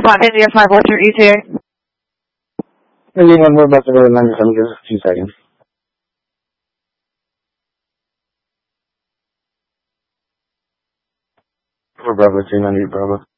Alpha India 5, what's your ETA? Maybe one more bus over 900, just a few seconds. For Bravo 390, Bravo.